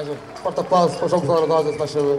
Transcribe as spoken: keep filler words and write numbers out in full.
razie foarte aplauz pe Jocul Narodowy z Warszawy.